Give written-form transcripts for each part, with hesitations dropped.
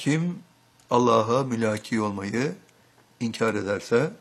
Kim Allah'a mülaki olmayı inkar ederse,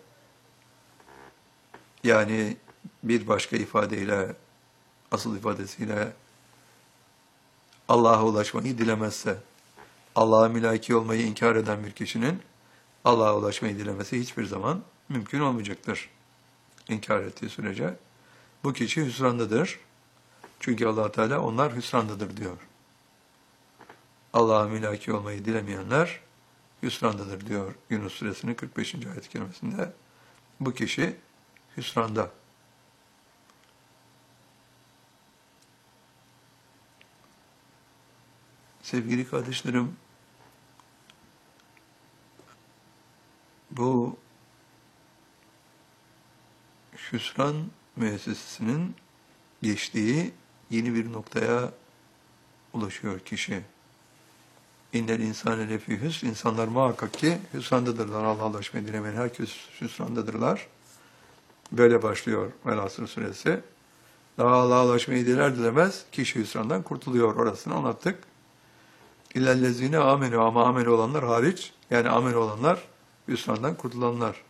yani bir başka ifadeyle, asıl ifadesiyle Allah'a ulaşmayı dilemezse, Allah'a mülaki olmayı inkar eden bir kişinin Allah'a ulaşmayı dilemesi hiçbir zaman mümkün olmayacaktır. İnkar ettiği sürece. Bu kişi hüsrandadır. Çünkü Allah Teala onlar hüsrandadır diyor. Allah'a mülaki olmayı dilemeyenler hüsrandadır diyor Yunus Suresinin 45. ayet-i kerimesinde. Bu kişi hüsranda. Sevgili kardeşlerim, bu hüsran müessesesinin geçtiği yeni bir noktaya ulaşıyor kişi. İnnel insane lefî hüsn, insanlar muhakkak ki hüsrandadırlar. Allah'a ulaşmayı dilemeyen herkes hüsrandadırlar. Böyle başlıyor Velhasıl suresi. Daha Allah'a ulaşmayı diler dilemez kişi hüsrandan kurtuluyor. Orasını anlattık. İllellezine amenu, ama amel olanlar hariç, yani amel olanlar hüsrandan kurtulanlar.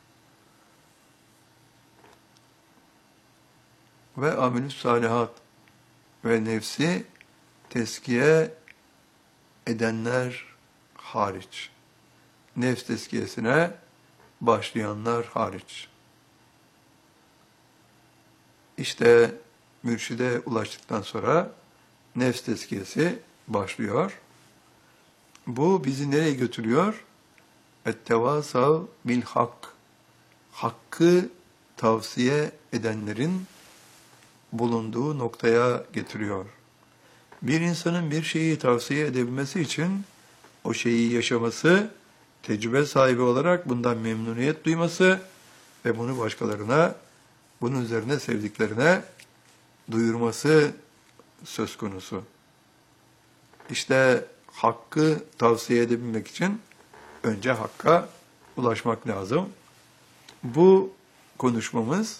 Ve amelüs salihat ve nefsi teskiye edenler hariç. Nefs teskiyesine başlayanlar hariç. İşte mürşide ulaştıktan sonra nefs teskiyesi başlıyor. Bu bizi nereye götürüyor? Ettevasav bil hak. Hakkı tavsiye edenlerin bulunduğu noktaya getiriyor. Bir insanın bir şeyi tavsiye edebilmesi için o şeyi yaşaması, tecrübe sahibi olarak bundan memnuniyet duyması ve bunu başkalarına, bunun üzerine sevdiklerine duyurması söz konusu. İşte hakkı tavsiye edebilmek için önce hakka ulaşmak lazım. Bu konuşmamız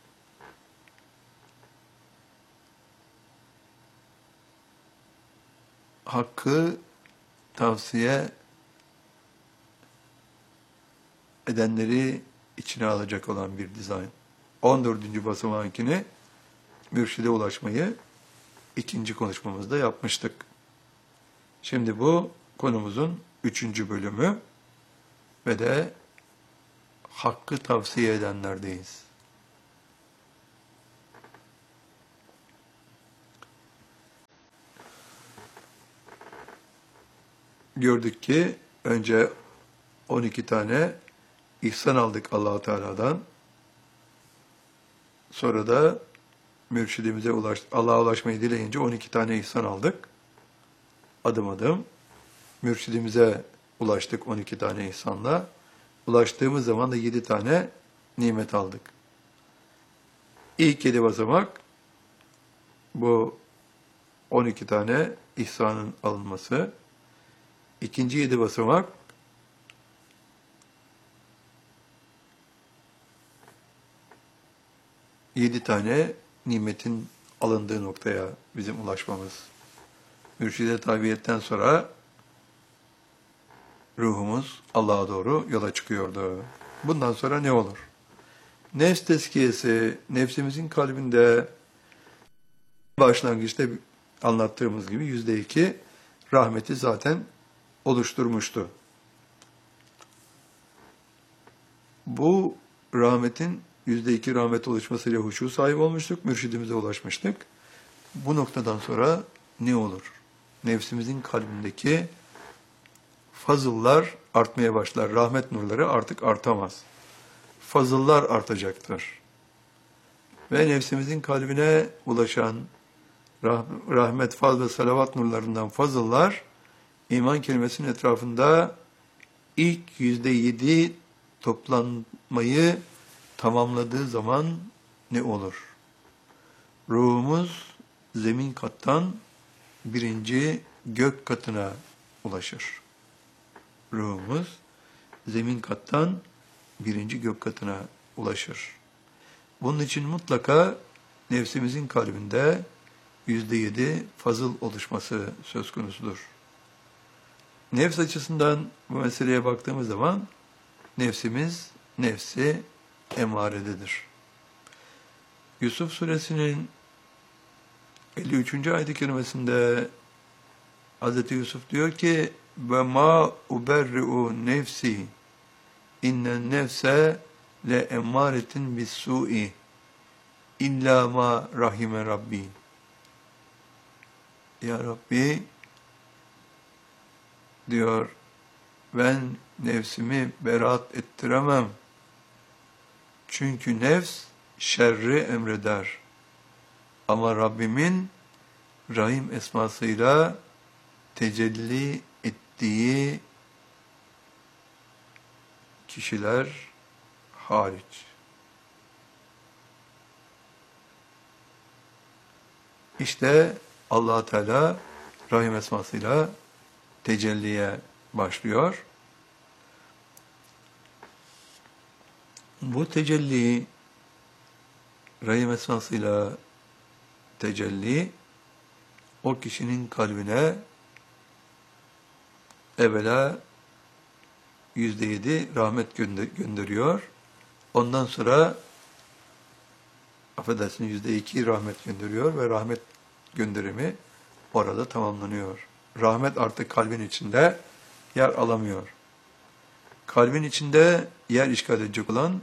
hakkı tavsiye edenleri içine alacak olan bir dizayn. 14. basamağınkini mürşide ulaşmayı ikinci konuşmamızda yapmıştık. Şimdi bu konumuzun 3. bölümü ve de hakkı tavsiye edenlerdeyiz. Gördük ki önce 12 tane ihsan aldık Allah-u Teala'dan. Sonra da mürşidimize Allah'a ulaşmayı dileyince 12 tane ihsan aldık. Adım adım mürşidimize ulaştık 12 tane ihsanla. Ulaştığımız zaman da 7 tane nimet aldık. İlk 7 basamak bu 12 tane ihsanın alınması. İkinci 7 basamak yedi tane nimetin alındığı noktaya bizim ulaşmamız. Mürşide tabiyetten sonra ruhumuz Allah'a doğru yola çıkıyordu. Bundan sonra ne olur? Nefs tezkiyesi, nefsimizin kalbinde başlangıçta anlattığımız gibi %2 rahmeti zaten oluşturmuştu. Bu rahmetin %2 rahmet oluşmasıyla huşu sahibi olmuştuk, mürşidimize ulaşmıştık. Bu noktadan sonra ne olur? Nefsimizin kalbindeki fazıllar artmaya başlar. Rahmet nurları artık artamaz. Fazıllar artacaktır. Ve nefsimizin kalbine ulaşan rahmet, faz ve salavat nurlarından fazıllar, iman kelimesinin etrafında ilk %7 toplanmayı tamamladığı zaman ne olur? Ruhumuz zemin kattan birinci gök katına ulaşır. Ruhumuz zemin kattan birinci gök katına ulaşır. Bunun için mutlaka nefsimizin kalbinde %7 fazıl oluşması söz konusudur. Nefs açısından bu meseleye baktığımız zaman nefsimiz nefsi emarededir. Yusuf suresinin 53. ayet-i kerimesinde Hz. Yusuf diyor ki ve ma uberri'u nefsi innen nefse le emmâretin bis-sû'i illa ma rahime rabbi. Ya Rabbi diyor ben nefsimi beraat ettiremem. Çünkü nefs şerri emreder. Ama Rabbimin Rahim esmasıyla tecelli ettiği kişiler hariç. İşte Allah Teala Rahim esmasıyla tecelliye başlıyor. Bu tecelli, Rahim esmasıyla tecelli, o kişinin kalbine evvela %7 rahmet gönderiyor. Ondan sonra affedersin %2 rahmet gönderiyor ve rahmet gönderimi orada tamamlanıyor. Rahmet artık kalbin içinde yer alamıyor. Kalbin içinde yer işgal edecek olan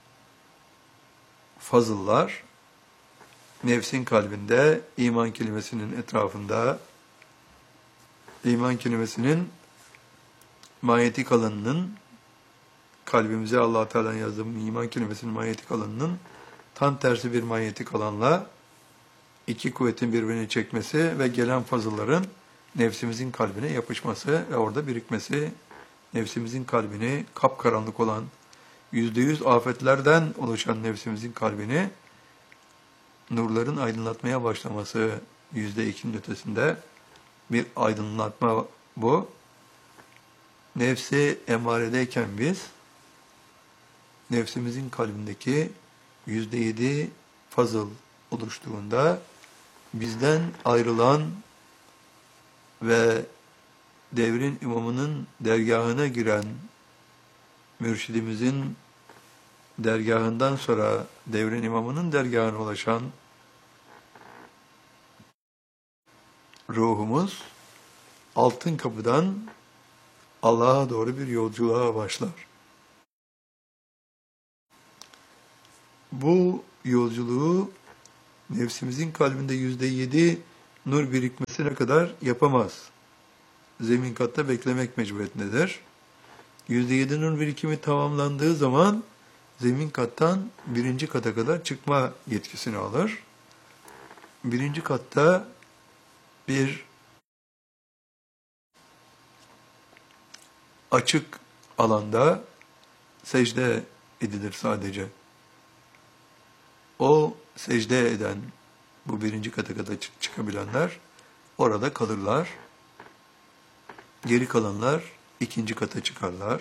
fazıllar, nefsin kalbinde, iman kelimesinin etrafında, iman kelimesinin manyetik alanının, kalbimize Allah-u Teala'nın yazdığı iman kelimesinin manyetik alanının tam tersi bir manyetik alanla iki kuvvetin birbirini çekmesi ve gelen fazılların nefsimizin kalbine yapışması ve orada birikmesi, nefsimizin kalbini kapkaranlık olan, %100 afetlerden oluşan nefsimizin kalbini nurların aydınlatmaya başlaması, %2'nin ötesinde bir aydınlatma bu. Nefsi emaredeyken biz, nefsimizin kalbindeki %7 fazıl oluştuğunda, bizden ayrılan ve devrin imamının dergahına giren, mürşidimizin dergahından sonra devrin imamının dergahına ulaşan ruhumuz, altın kapıdan Allah'a doğru bir yolculuğa başlar. Bu yolculuğu nefsimizin kalbinde %7 nur birikmesine kadar yapamaz. Zemin katta beklemek mecburiyetindedir. %7 nur birikimi tamamlandığı zaman zemin kattan birinci kata kadar çıkma yetkisini alır. Birinci katta bir açık alanda secde edilir sadece. O secde eden, bu birinci kata kadar çıkabilenler orada kalırlar. Geri kalanlar ikinci kata çıkarlar.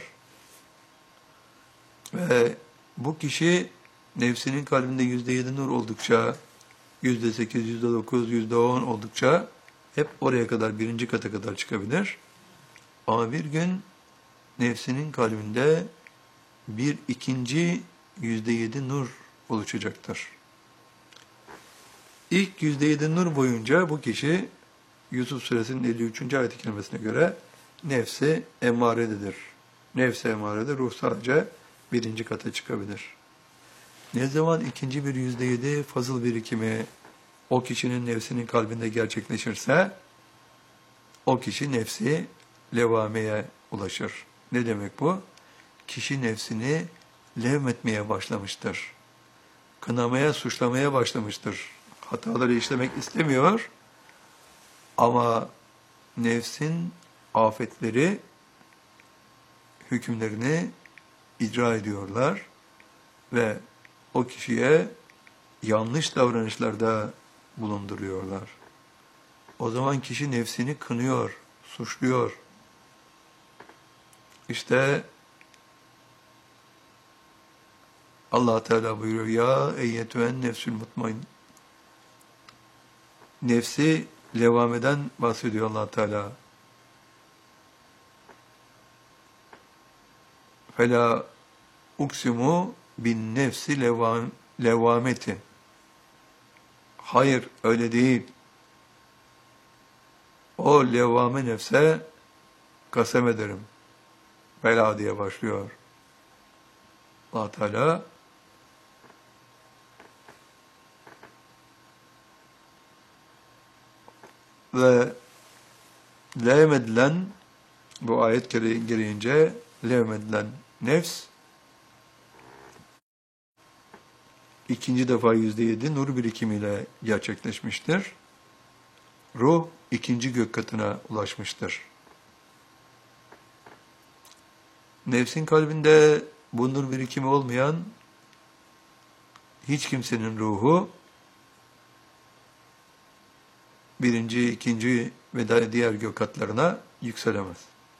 Ve bu kişi nefsinin kalbinde %7 nur oldukça, %8, %9, %10 oldukça hep oraya kadar, birinci kata kadar çıkabilir. Ama bir gün nefsinin kalbinde bir ikinci %7 nur oluşacaktır. İlk %7 nur boyunca bu kişi Yusuf Suresinin 53. ayet-i kerimesine göre nefsi emarededir. Nefsi emarede ruh sadece birinci kata çıkabilir. Ne zaman ikinci bir %7 fazıl birikimi o kişinin nefsinin kalbinde gerçekleşirse o kişi nefsi levameye ulaşır. Ne demek bu? Kişi nefsini levmetmeye başlamıştır. Kınamaya, suçlamaya başlamıştır. Hataları işlemek istemiyor ama nefsin afetleri hükümlerini icra ediyorlar ve o kişiye yanlış davranışlarda bulunduruyorlar. O zaman kişi nefsini kınıyor, suçluyor. İşte Allah Teala buyuruyor ya eyyetühen nefsül mutmain. Nefsi levameden bahsediyor Allah Teala. Fela uksimu bin nefsi levameti. Hayır, öyle değil. O levvame nefse kasem ederim. Bela diye başlıyor. Allah Teala ve levmedilen, bu ayet gereğince levmedilen nefs ikinci defa %7 nur birikimiyle gerçekleşmiştir. Ruh ikinci gök katına ulaşmıştır. Nefsin kalbinde bu nur birikimi olmayan hiç kimsenin ruhu birinci, ikinci ve diğer gök katlarına yükselemez.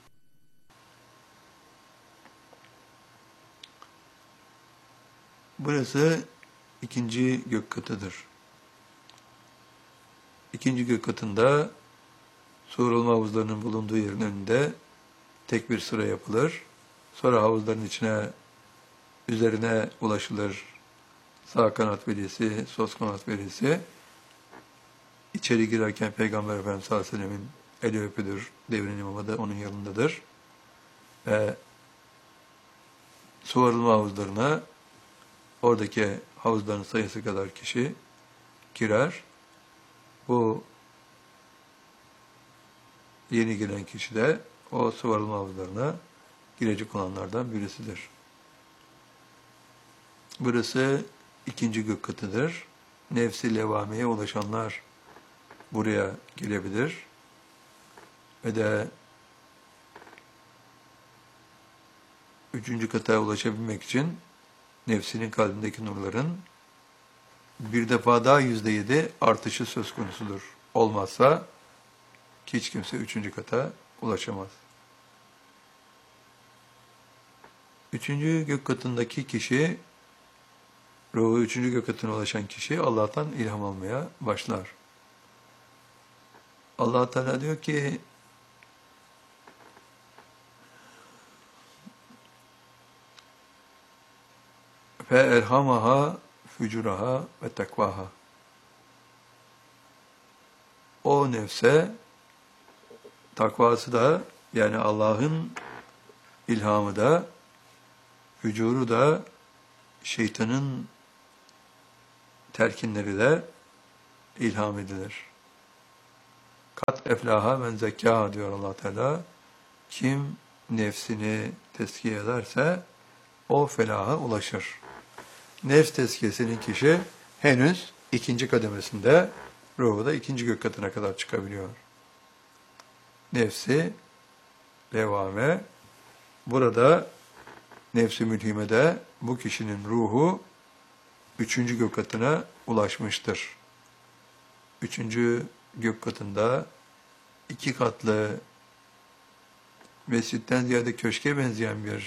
Burası ikinci gök katıdır. İkinci gök katında su olma havuzlarının bulunduğu yerin önünde tek bir sıra yapılır. Sonra havuzların üzerine ulaşılır. Sağ kanat velisi, sol kanat velisi. İçeri girerken Peygamber Efendimiz sallallahu aleyhi ve sellemin eli öpülür. Devrin imamı da onun yanındadır. Ve su arınma havuzlarına oradaki havuzların sayısı kadar kişi girer. Bu yeni giren kişi de o su arınma havuzlarına girecek olanlardan birisidir. Burası ikinci gök katıdır. Nefsi levameye ulaşanlar buraya gelebilir. Ve de üçüncü kata ulaşabilmek için nefsinin kalbindeki nurların bir defa daha %7 artışı söz konusudur. Olmazsa hiç kimse üçüncü kata ulaşamaz. Üçüncü gök katındaki kişi, ruhu üçüncü gök katına ulaşan kişi Allah'tan ilham almaya başlar. Allah Teala diyor ki فَاَلْهَمَهَا فُجُرَهَا وَتَقْوَاهَا. O nefse takvası da, yani Allah'ın ilhamı da, fücuru da, şeytanın telkinleri de ilham edilir. Kat eflaha men zekâha diyor Allah Teala. Kim nefsini tezkiye ederse o felaha ulaşır. Nefs tezkiyesinin kişi henüz ikinci kademesinde, ruhu da ikinci gök katına kadar çıkabiliyor. Nefsi levame, burada nefsi mülhimede bu kişinin ruhu üçüncü gök katına ulaşmıştır. Üçüncü gök katında iki katlı, mescitten ziyade köşke benzeyen bir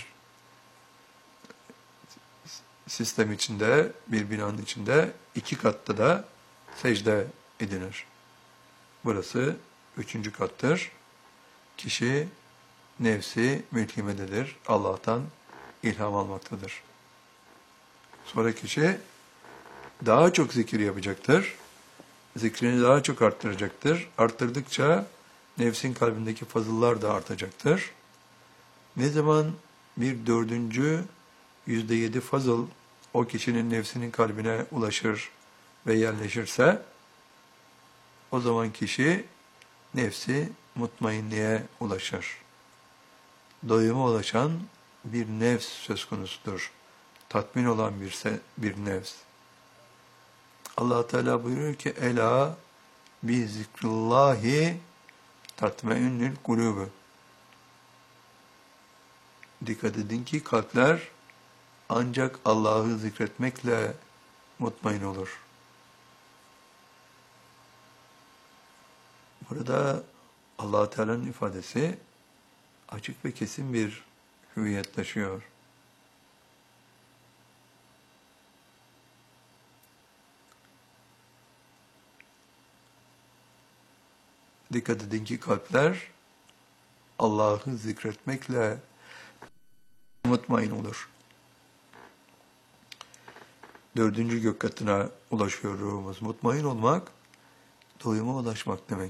sistem içinde, bir binanın içinde iki katta da secde edilir. Burası üçüncü kattır. Kişi nefsi mülhimededir. Allah'tan ilham almaktadır. Sonra kişi daha çok zikir yapacaktır. Zikrini daha çok arttıracaktır. Arttırdıkça nefsin kalbindeki fazıllar da artacaktır. Ne zaman bir dördüncü %7 fazıl o kişinin nefsinin kalbine ulaşır ve yerleşirse, o zaman kişi nefsi mutmainliğe ulaşır. Doyuma ulaşan bir nefs söz konusudur. Tatmin olan bir nefs. Allah Teala buyuruyor ki ela bi zikrullahi tatmainnül kulûbü. Dikkat edin ki kalpler ancak Allah'ı zikretmekle mutmain olur. Burada Allah Teala'nın ifadesi açık ve kesin bir hüviyet taşıyor. Dikkat edin ki kalpler Allah'ı zikretmekle mutmain olur. Dördüncü gök katına ulaşıyor ruhumuz. Mutmain olmak, doyuma ulaşmak demek.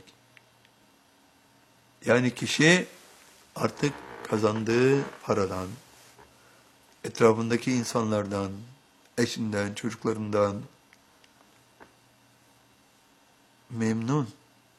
Yani kişi artık kazandığı paradan, etrafındaki insanlardan, eşinden, çocuklarından memnun.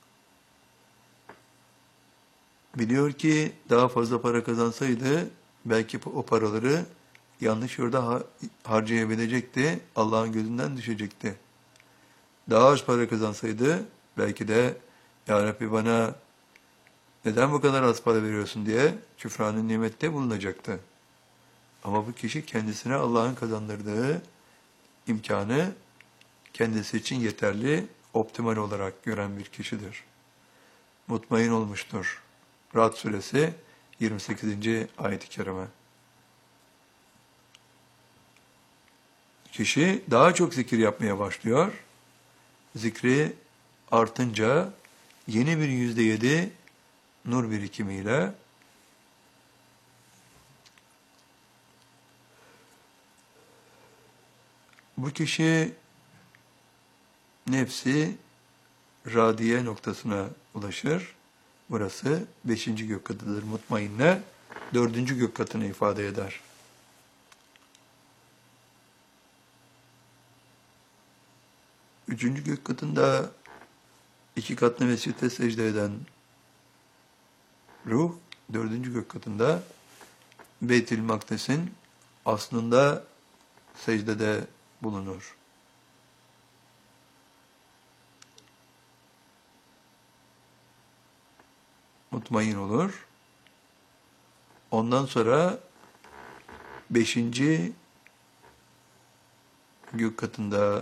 Biliyor ki daha fazla para kazansaydı belki o paraları yanlış yolda harcayabilecekti, Allah'ın gözünden düşecekti. Daha az para kazansaydı belki de Ya Rabbi bana neden bu kadar az para veriyorsun diye küfranın nimette bulunacaktı. Ama bu kişi kendisine Allah'ın kazandırdığı imkanı kendisi için yeterli, optimal olarak gören bir kişidir. Mutmain olmuştur. Ra'd suresi 28. ayet-i kerime. Kişi daha çok zikir yapmaya başlıyor. Zikri artınca yeni bir %7 nur birikimiyle bu kişi nefsi radiye noktasına ulaşır. Burası 5. gök katıdır. Mutmainne 4. gök katını ifade eder. Üçüncü gök katında 2 katlı mescitte secde eden ruh, 4. gök katında Beyt-i Makdes'in aslında secdede bulunur. Mutmain olur. Ondan sonra 5. gök katında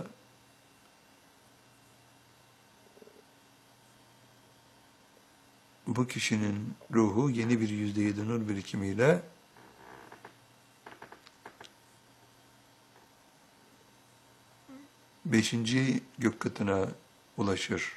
bu kişinin ruhu yeni bir %7 nur birikimiyle beşinci gök katına ulaşır.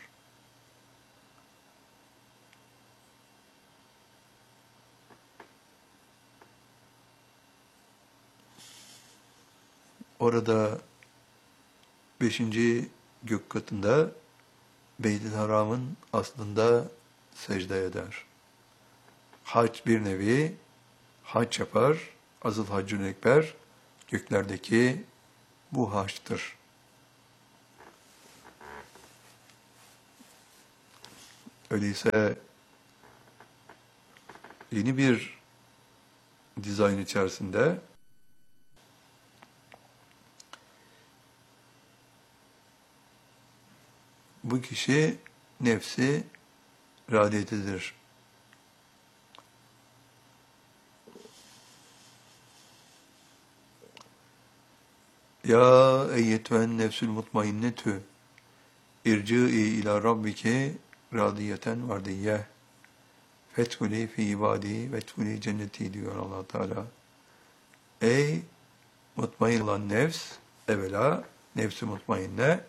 Orada 5. gök katında Beyt-i Haram'ın aslında secde eder. Hac bir nevi hac yapar. Asıl Haccül Ekber göklerdeki bu haçtır. Öyleyse yeni bir dizayn içerisinde bu kişi nefsi radiyetidir. Ya eyyetühen nefsül mutmainnetü irci'i ila rabbike radiyeten vardiyye fethuli fi ibadi vethuli cenneti diyor Allah Teala. Ey mutmain olan nefs, evvela nefsi mutmainne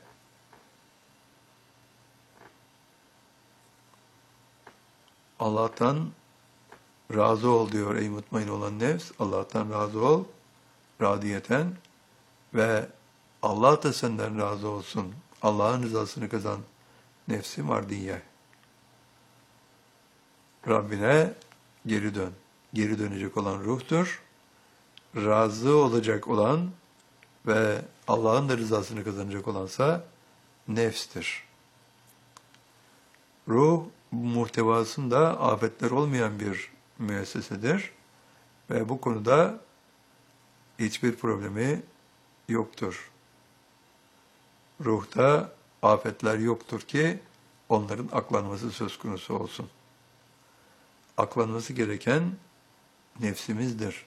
Allah'tan razı ol diyor ey mutmain olan nefs. Allah'tan razı ol, radiyeten ve Allah da senden razı olsun. Allah'ın rızasını kazan. Nefsi mardiye. Rabbine geri dön. Geri dönecek olan ruhtur. Razı olacak olan ve Allah'ın da rızasını kazanacak olansa nefstir. Ruh muhtevasında afetler olmayan bir müessesedir ve bu konuda hiçbir problemi yoktur. Ruhta afetler yoktur ki onların aklanması söz konusu olsun. Aklanması gereken nefsimizdir.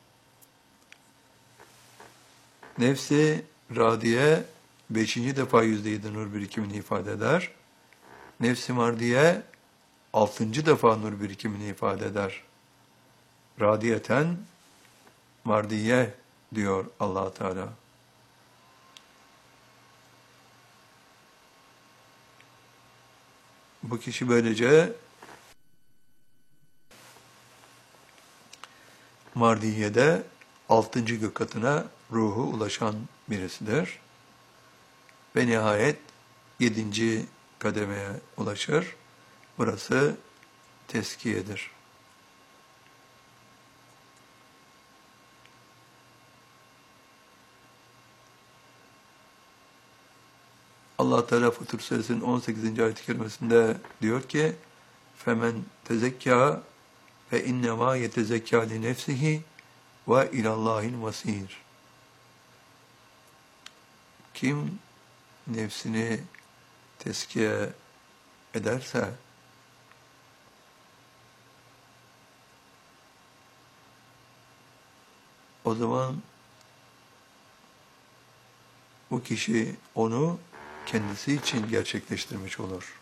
Nefsi radiye 5. defa %7 nur birikimini ifade eder. Nefsi mardiye 6. defa nur birikimini ifade eder. Radiyeten mardiye diyor Allah Teala. Bu kişi böylece mardiyede altıncı gök katına ruhu ulaşan birisidir. Ve nihayet 7. kademeye ulaşır. Burası teskiyedir. Allah Teala Futur Suresinin 18. ayet-i kerimesinde diyor ki: "Femen tezekka fe innema yetezekka li nefsihi ve ilallahil masir." Kim nefsini teskiye ederse o zaman bu kişi onu kendisi için gerçekleştirmiş olur.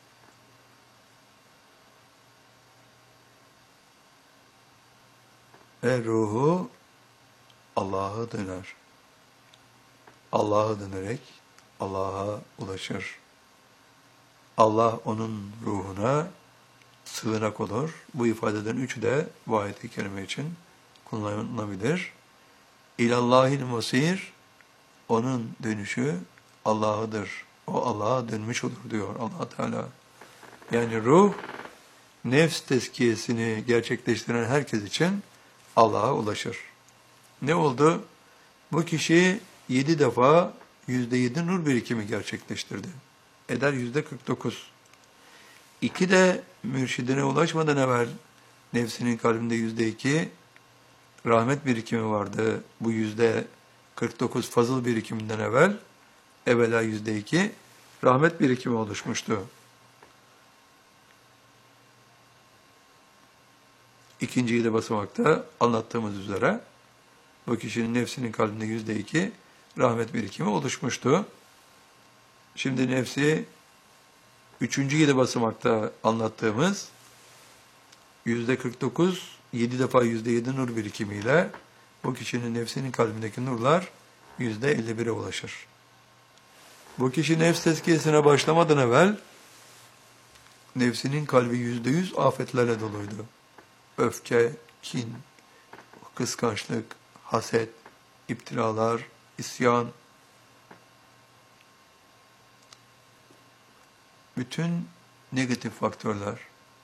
Ve ruhu Allah'a döner. Allah'a dönerek Allah'a ulaşır. Allah onun ruhuna sığınak olur. Bu ifadeden üçü de bu ayet-i kerime için kullanılabilir. İlallahil masir, onun dönüşü Allah'adır. O Allah'a dönmüş olur diyor Allah Teala. Yani ruh, nefs tezkiyesini gerçekleştiren herkes için Allah'a ulaşır. Ne oldu? Bu kişi 7 defa %7 nur birikimi gerçekleştirdi. Eder %49. 2 de mürşidine ulaşmadan evvel nefsinin kalbinde %2 rahmet birikimi vardı. Bu %49 fazıl birikiminden evvela %2 rahmet birikimi oluşmuştu. İkinci 7 basamakta anlattığımız üzere bu kişinin nefsinin kalbinde %2 rahmet birikimi oluşmuştu. Şimdi nefsi 3. 7 basamakta anlattığımız %49, 7 defa %7 nur birikimiyle bu kişinin nefsinin kalbindeki nurlar %51'e ulaşır. Bu kişi nefs tezkiyesine başlamadan evvel nefsinin kalbi %100 afetlerle doluydu. Öfke, kin, kıskançlık, haset, iptiralar, isyan, bütün negatif faktörler,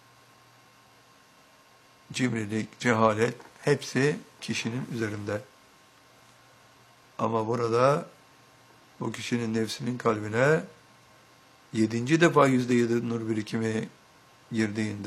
cimrilik, cehalet, hepsi kişinin üzerinde. Ama burada bu kişinin nefsinin kalbine 7. defa %7 nur birikimi girdiğinde